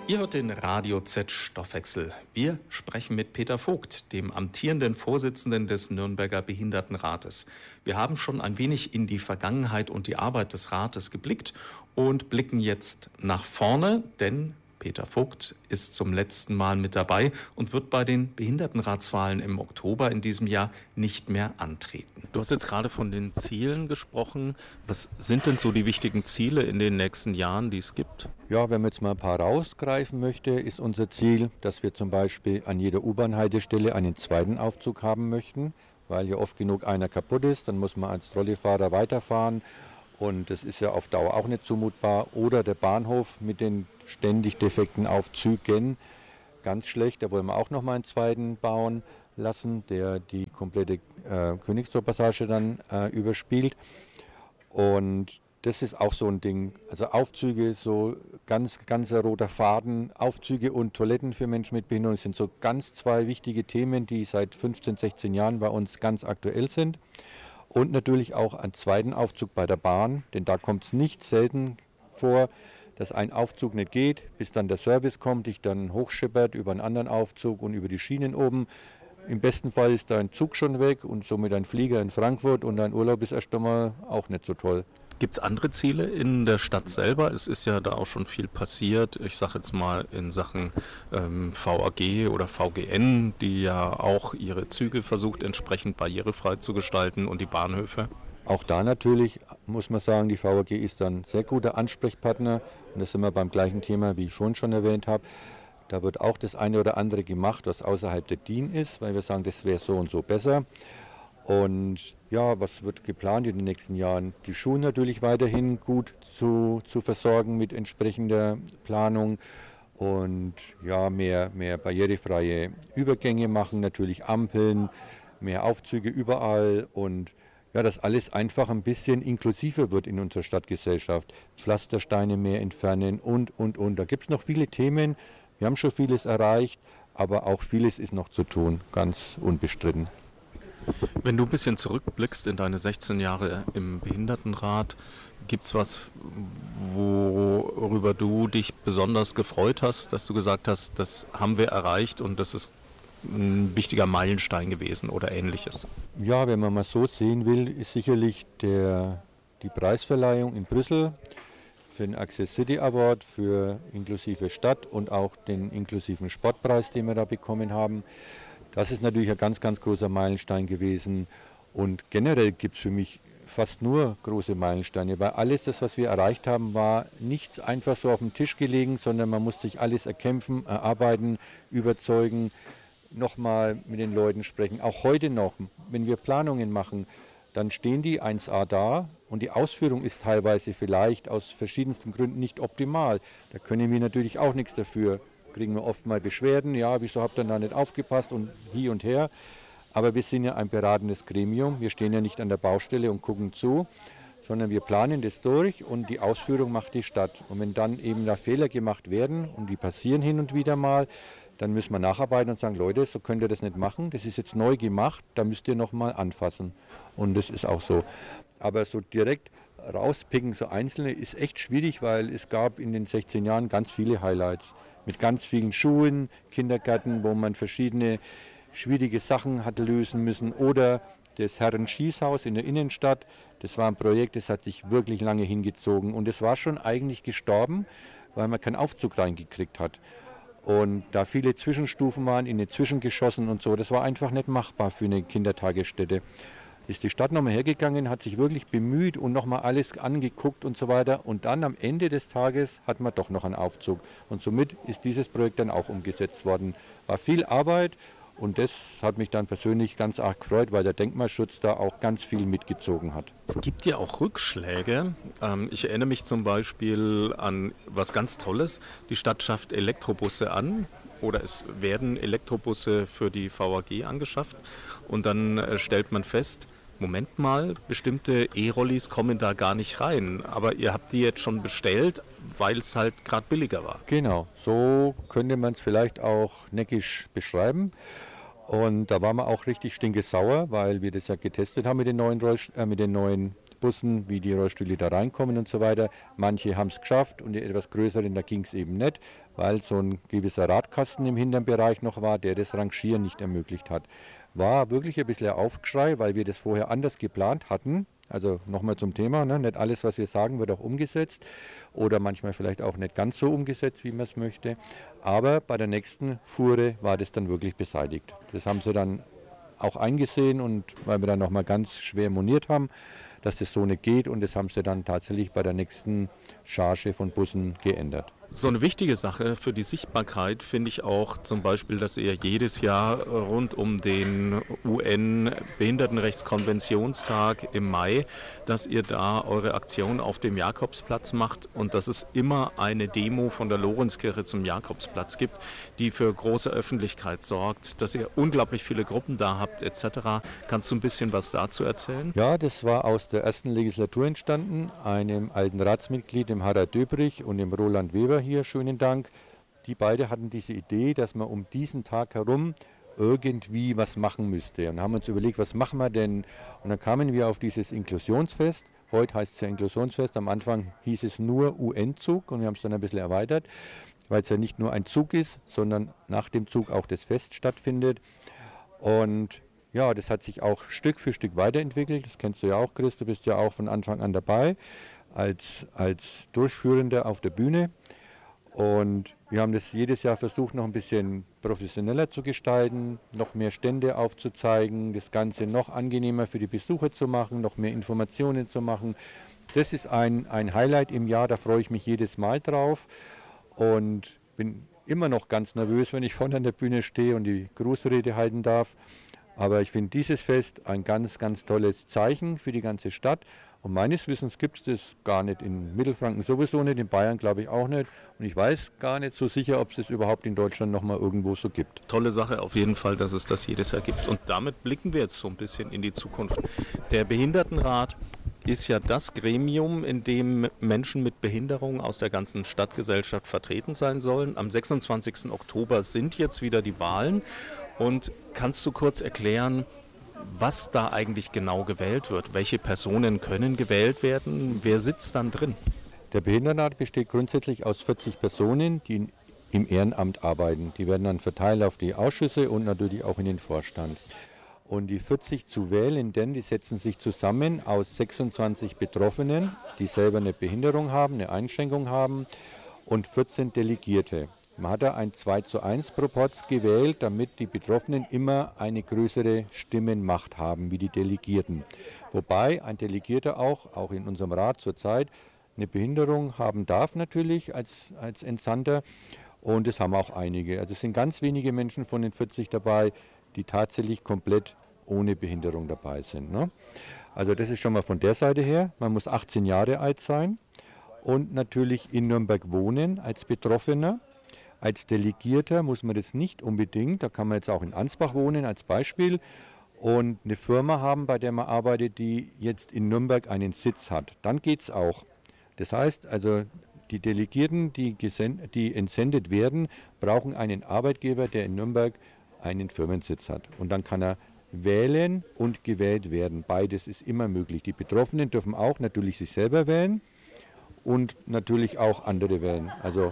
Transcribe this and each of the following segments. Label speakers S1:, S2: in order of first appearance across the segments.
S1: Ihr hört den Radio Z Stoffwechsel. Wir sprechen mit Peter Vogt, dem amtierenden Vorsitzenden des Nürnberger Behindertenrates. Wir haben schon ein wenig in die Vergangenheit und die Arbeit des Rates geblickt und blicken jetzt nach vorne, denn Peter Vogt ist zum letzten Mal mit dabei und wird bei den Behindertenratswahlen im Oktober in diesem Jahr nicht mehr antreten. Du hast jetzt gerade von den Zielen gesprochen. Was sind denn so die wichtigen Ziele in den nächsten Jahren, die es gibt?
S2: Ja, wenn man jetzt mal ein paar rausgreifen möchte, ist unser Ziel, dass wir zum Beispiel an jeder U-Bahn-Haltestelle einen zweiten Aufzug haben möchten, weil ja oft genug einer kaputt ist, dann muss man als Trolleyfahrer weiterfahren und das ist ja auf Dauer auch nicht zumutbar. Oder der Bahnhof mit den ständig defekten Aufzügen, ganz schlecht, da wollen wir auch nochmal einen zweiten bauen lassen, der die komplette Königstor-Passage dann überspielt. Und das ist auch so ein Ding. Also Aufzüge, so ganzer roter Faden. Aufzüge und Toiletten für Menschen mit Behinderung sind so ganz zwei wichtige Themen, die seit 15, 16 Jahren bei uns ganz aktuell sind. Und natürlich auch einen zweiten Aufzug bei der Bahn, denn da kommt es nicht selten vor, dass ein Aufzug nicht geht, bis dann der Service kommt, dich dann hochschippert über einen anderen Aufzug und über die Schienen oben. Im besten Fall ist dein Zug schon weg und somit ein Flieger in Frankfurt und dein Urlaub ist erst einmal auch nicht so toll.
S1: Gibt es andere Ziele in der Stadt selber? Es ist ja da auch schon viel passiert. Ich sage jetzt mal in Sachen VAG oder VGN, die ja auch ihre Züge versucht entsprechend barrierefrei zu gestalten und die Bahnhöfe.
S2: Auch da natürlich muss man sagen, die VAG ist ein sehr guter Ansprechpartner und das sind wir beim gleichen Thema, wie ich vorhin schon erwähnt habe. Da wird auch das eine oder andere gemacht, was außerhalb der DIN ist, weil wir sagen, das wäre so und so besser. Und ja, was wird geplant in den nächsten Jahren? Die Schulen natürlich weiterhin gut zu versorgen mit entsprechender Planung und ja, mehr barrierefreie Übergänge machen, natürlich Ampeln, mehr Aufzüge überall und ja, dass alles einfach ein bisschen inklusiver wird in unserer Stadtgesellschaft. Pflastersteine mehr entfernen und. Da gibt es noch viele Themen. Wir haben schon vieles erreicht, aber auch vieles ist noch zu tun, ganz unbestritten.
S1: Wenn du ein bisschen zurückblickst in deine 16 Jahre im Behindertenrat, gibt es was, worüber du dich besonders gefreut hast, dass du gesagt hast, das haben wir erreicht und das ist ein wichtiger Meilenstein gewesen oder ähnliches?
S2: Ja, wenn man mal so sehen will, ist sicherlich die Preisverleihung in Brüssel für den Access City Award für inklusive Stadt und auch den inklusiven Sportpreis, den wir da bekommen haben. Das ist natürlich ein ganz, ganz großer Meilenstein gewesen und generell gibt es für mich fast nur große Meilensteine, weil alles das, was wir erreicht haben, war nichts einfach so auf dem Tisch gelegen, sondern man musste sich alles erkämpfen, erarbeiten, überzeugen, nochmal mit den Leuten sprechen. Auch heute noch, wenn wir Planungen machen, dann stehen die 1A da und die Ausführung ist teilweise vielleicht aus verschiedensten Gründen nicht optimal. Da können wir natürlich auch nichts dafür. Kriegen wir oft mal Beschwerden, ja, wieso habt ihr da nicht aufgepasst und hier und her. Aber wir sind ja ein beratendes Gremium, wir stehen ja nicht an der Baustelle und gucken zu, sondern wir planen das durch und die Ausführung macht die Stadt. Und wenn dann eben da Fehler gemacht werden und die passieren hin und wieder mal, dann müssen wir nacharbeiten und sagen, Leute, so könnt ihr das nicht machen, das ist jetzt neu gemacht, da müsst ihr nochmal anfassen. Und das ist auch so. Aber so direkt rauspicken, so einzelne, ist echt schwierig, weil es gab in den 16 Jahren ganz viele Highlights. Mit ganz vielen Schulen, Kindergärten, wo man verschiedene schwierige Sachen hat lösen müssen. Oder das Herren-Schießhaus in der Innenstadt, das war ein Projekt, das hat sich wirklich lange hingezogen. Und es war schon eigentlich gestorben, weil man keinen Aufzug reingekriegt hat. Und da viele Zwischenstufen waren, in den Zwischengeschossen und so, das war einfach nicht machbar für eine Kindertagesstätte. Ist die Stadt nochmal hergegangen, hat sich wirklich bemüht und nochmal alles angeguckt und so weiter. Und dann am Ende des Tages hat man doch noch einen Aufzug. Und somit ist dieses Projekt dann auch umgesetzt worden. War viel Arbeit und das hat mich dann persönlich ganz arg gefreut, weil der Denkmalschutz da auch ganz viel mitgezogen hat.
S1: Es gibt ja auch Rückschläge. Ich erinnere mich zum Beispiel an was ganz Tolles. Die Stadt schafft Elektrobusse an. Oder es werden Elektrobusse für die VAG angeschafft und dann stellt man fest, Moment mal, bestimmte E-Rollis kommen da gar nicht rein, aber ihr habt die jetzt schon bestellt, weil es halt gerade billiger war.
S2: Genau, so könnte man es vielleicht auch neckisch beschreiben. Und da waren wir auch richtig stinkesauer, weil wir das ja getestet haben mit den neuen Bussen, wie die Rollstühle da reinkommen und so weiter. Manche haben es geschafft und die etwas größeren, da ging es eben nicht, weil so ein gewisser Radkasten im hinteren Bereich noch war, der das Rangieren nicht ermöglicht hat. War wirklich ein bisschen Aufschrei, weil wir das vorher anders geplant hatten. Also nochmal zum Thema, ne? Nicht alles, was wir sagen, wird auch umgesetzt oder manchmal vielleicht auch nicht ganz so umgesetzt, wie man es möchte. Aber bei der nächsten Fuhre war das dann wirklich beseitigt. Das haben sie dann auch eingesehen und weil wir dann nochmal ganz schwer moniert haben, dass das so nicht geht und das haben sie dann tatsächlich bei der nächsten Charge von Bussen geändert.
S1: So eine wichtige Sache für die Sichtbarkeit finde ich auch zum Beispiel, dass ihr jedes Jahr rund um den UN-Behindertenrechtskonventionstag im Mai, dass ihr da eure Aktion auf dem Jakobsplatz macht und dass es immer eine Demo von der Lorenzkirche zum Jakobsplatz gibt, die für große Öffentlichkeit sorgt, dass ihr unglaublich viele Gruppen da habt etc. Kannst du ein bisschen was dazu erzählen?
S2: Ja, das war aus der ersten Legislatur entstanden, einem alten Ratsmitglied, dem Harald Döbrich und dem Roland Weber hier, schönen Dank. Die beiden hatten diese Idee, dass man um diesen Tag herum irgendwie was machen müsste. Und haben uns überlegt, was machen wir denn? Und dann kamen wir auf dieses Inklusionsfest. Heute heißt es ja Inklusionsfest. Am Anfang hieß es nur UN-Zug und wir haben es dann ein bisschen erweitert, weil es ja nicht nur ein Zug ist, sondern nach dem Zug auch das Fest stattfindet. Und ja, das hat sich auch Stück für Stück weiterentwickelt. Das kennst du ja auch, Chris. Du bist ja auch von Anfang an dabei als Durchführender auf der Bühne. Und wir haben das jedes Jahr versucht, noch ein bisschen professioneller zu gestalten, noch mehr Stände aufzuzeigen, das Ganze noch angenehmer für die Besucher zu machen, noch mehr Informationen zu machen. Das ist ein Highlight im Jahr, da freue ich mich jedes Mal drauf und bin immer noch ganz nervös, wenn ich vorne an der Bühne stehe und die Grußrede halten darf. Aber ich finde dieses Fest ein ganz, ganz tolles Zeichen für die ganze Stadt. Und meines Wissens gibt es das gar nicht in Mittelfranken sowieso nicht, in Bayern glaube ich auch nicht. Und ich weiß gar nicht so sicher, ob es das überhaupt in Deutschland nochmal irgendwo so gibt.
S1: Tolle Sache auf jeden Fall, dass es das jedes Jahr gibt. Und damit blicken wir jetzt so ein bisschen in die Zukunft. Der Behindertenrat ist ja das Gremium, in dem Menschen mit Behinderung aus der ganzen Stadtgesellschaft vertreten sein sollen. Am 26. Oktober sind jetzt wieder die Wahlen. Und kannst du kurz erklären, was da eigentlich genau gewählt wird? Welche Personen können gewählt werden? Wer sitzt dann drin?
S2: Der Behindertenrat besteht grundsätzlich aus 40 Personen, die im Ehrenamt arbeiten. Die werden dann verteilt auf die Ausschüsse und natürlich auch in den Vorstand. Und die 40 zu Wählenden, die setzen sich zusammen aus 26 Betroffenen, die selber eine Behinderung haben, eine Einschränkung haben und 14 Delegierte. Man hat da ein 2:1 Proporz gewählt, damit die Betroffenen immer eine größere Stimmenmacht haben wie die Delegierten. Wobei ein Delegierter auch in unserem Rat zurzeit, eine Behinderung haben darf natürlich als Entsandter und das haben auch einige. Also es sind ganz wenige Menschen von den 40 dabei, die tatsächlich komplett ohne Behinderung dabei sind. Ne? Also das ist schon mal von der Seite her. Man muss 18 Jahre alt sein und natürlich in Nürnberg wohnen als Betroffener. Als Delegierter muss man das nicht unbedingt, da kann man jetzt auch in Ansbach wohnen als Beispiel und eine Firma haben, bei der man arbeitet, die jetzt in Nürnberg einen Sitz hat. Dann geht es auch. Das heißt also, die Delegierten, die entsendet werden, brauchen einen Arbeitgeber, der in Nürnberg einen Firmensitz hat. Und dann kann er wählen und gewählt werden. Beides ist immer möglich. Die Betroffenen dürfen auch natürlich sich selber wählen und natürlich auch andere wählen. Also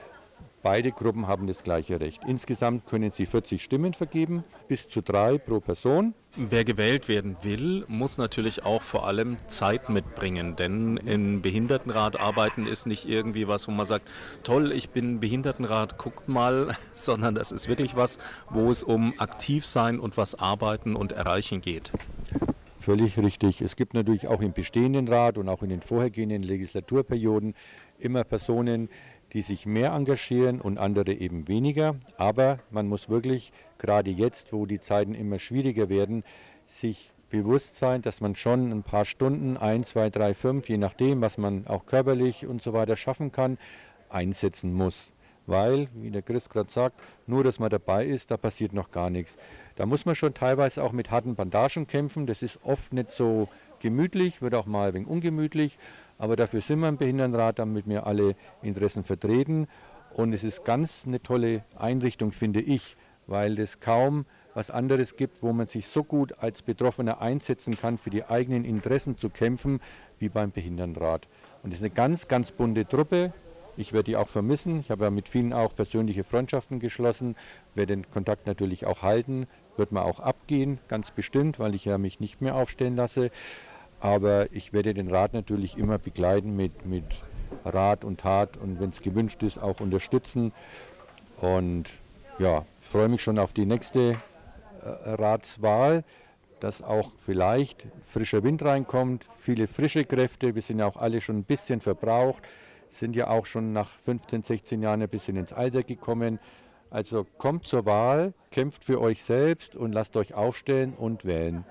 S2: beide Gruppen haben das gleiche Recht. Insgesamt können sie 40 Stimmen vergeben, bis zu 3 pro Person.
S1: Wer gewählt werden will, muss natürlich auch vor allem Zeit mitbringen, denn im Behindertenrat arbeiten ist nicht irgendwie was, wo man sagt, toll, ich bin Behindertenrat, guckt mal, sondern das ist wirklich was, wo es um aktiv sein und was arbeiten und erreichen geht.
S2: Völlig richtig. Es gibt natürlich auch im bestehenden Rat und auch in den vorhergehenden Legislaturperioden immer Personen, die sich mehr engagieren und andere eben weniger. Aber man muss wirklich, gerade jetzt, wo die Zeiten immer schwieriger werden, sich bewusst sein, dass man schon ein paar Stunden, 1, 2, 3, 5, je nachdem, was man auch körperlich und so weiter schaffen kann, einsetzen muss. Weil, wie der Chris gerade sagt, nur, dass man dabei ist, da passiert noch gar nichts. Da muss man schon teilweise auch mit harten Bandagen kämpfen. Das ist oft nicht so gemütlich, wird auch mal ein wenig ungemütlich. Aber dafür sind wir im Behindertenrat, damit wir alle Interessen vertreten. Und es ist ganz eine tolle Einrichtung, finde ich, weil das kaum was anderes gibt, wo man sich so gut als Betroffener einsetzen kann, für die eigenen Interessen zu kämpfen, wie beim Behindertenrat. Und es ist eine ganz, ganz bunte Truppe. Ich werde die auch vermissen. Ich habe ja mit vielen auch persönliche Freundschaften geschlossen, werde den Kontakt natürlich auch halten, wird man auch abgehen, ganz bestimmt, weil ich ja mich nicht mehr aufstellen lasse. Aber ich werde den Rat natürlich immer begleiten mit Rat und Tat und wenn es gewünscht ist, auch unterstützen. Und ja, ich freue mich schon auf die nächste Ratswahl, dass auch vielleicht frischer Wind reinkommt, viele frische Kräfte. Wir sind ja auch alle schon ein bisschen verbraucht, sind ja auch schon nach 15, 16 Jahren ein bisschen ins Alter gekommen. Also kommt zur Wahl, kämpft für euch selbst und lasst euch aufstellen und wählen.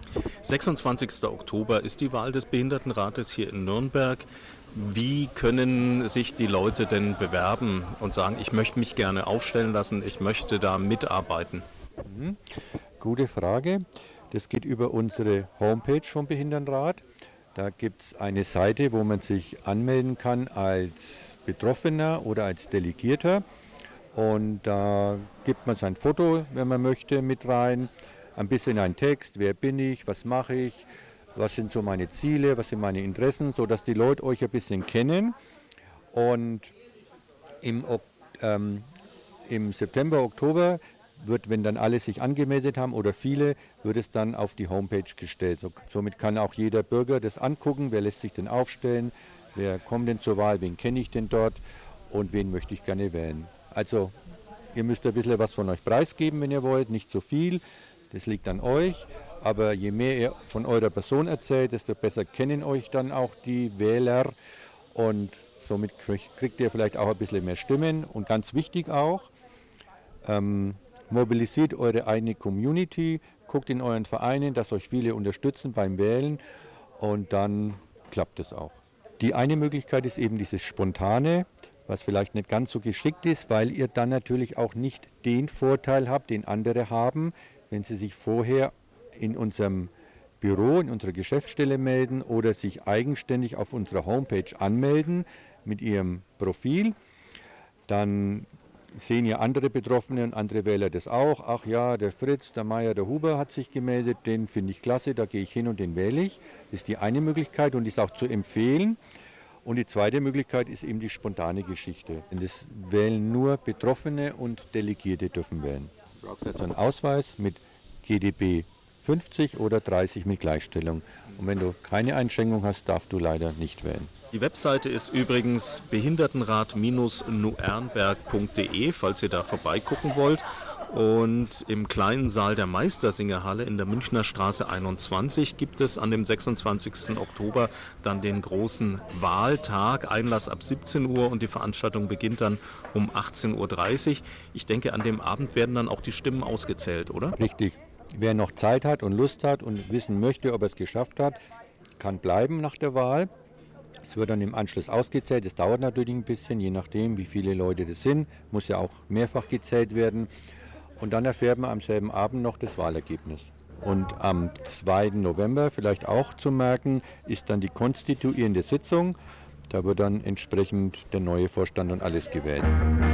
S1: 26. Oktober ist die Wahl des Behindertenrates hier in Nürnberg. Wie können sich die Leute denn bewerben und sagen, ich möchte mich gerne aufstellen lassen, ich möchte da mitarbeiten?
S2: Gute Frage. Das geht über unsere Homepage vom Behindertenrat. Da gibt es eine Seite, wo man sich anmelden kann als Betroffener oder als Delegierter. Und da gibt man sein Foto, wenn man möchte, mit rein. Ein bisschen ein Text, wer bin ich, was mache ich, was sind so meine Ziele, was sind meine Interessen, sodass die Leute euch ein bisschen kennen. Und im September, Oktober wird, wenn dann alle sich angemeldet haben oder viele, wird es dann auf die Homepage gestellt. Somit kann auch jeder Bürger das angucken, wer lässt sich denn aufstellen, wer kommt denn zur Wahl, wen kenne ich denn dort und wen möchte ich gerne wählen. Also ihr müsst ein bisschen was von euch preisgeben, wenn ihr wollt, nicht so viel, das liegt an euch. Aber je mehr ihr von eurer Person erzählt, desto besser kennen euch dann auch die Wähler und somit kriegt ihr vielleicht auch ein bisschen mehr Stimmen. Und ganz wichtig auch, mobilisiert eure eigene Community, guckt in euren Vereinen, dass euch viele unterstützen beim Wählen und dann klappt es auch. Die eine Möglichkeit ist eben dieses Spontane, was vielleicht nicht ganz so geschickt ist, weil ihr dann natürlich auch nicht den Vorteil habt, den andere haben, wenn sie sich vorher in unserem Büro, in unserer Geschäftsstelle melden oder sich eigenständig auf unserer Homepage anmelden mit ihrem Profil. Dann sehen ja andere Betroffene und andere Wähler das auch. Ach ja, der Fritz, der Meier, der Huber hat sich gemeldet, den finde ich klasse, da gehe ich hin und den wähle ich. Das ist die eine Möglichkeit und ist auch zu empfehlen. Und die zweite Möglichkeit ist eben die spontane Geschichte. Denn das wählen nur Betroffene und Delegierte dürfen wählen. Du brauchst jetzt einen Ausweis mit GdB 50 oder 30 mit Gleichstellung. Und wenn du keine Einschränkung hast, darfst du leider nicht wählen.
S1: Die Webseite ist übrigens behindertenrat-nuernberg.de, falls ihr da vorbeigucken wollt. Und im kleinen Saal der Meistersingerhalle in der Münchner Straße 21 gibt es an dem 26. Oktober dann den großen Wahltag. Einlass ab 17 Uhr und die Veranstaltung beginnt dann um 18.30 Uhr. Ich denke, an dem Abend werden dann auch die Stimmen ausgezählt, oder?
S2: Richtig. Wer noch Zeit hat und Lust hat und wissen möchte, ob er es geschafft hat, kann bleiben nach der Wahl. Es wird dann im Anschluss ausgezählt. Es dauert natürlich ein bisschen, je nachdem, wie viele Leute das sind. Muss ja auch mehrfach gezählt werden. Und dann erfährt man am selben Abend noch das Wahlergebnis. Und am 2. November, vielleicht auch zu merken, ist dann die konstituierende Sitzung. Da wird dann entsprechend der neue Vorstand und alles gewählt.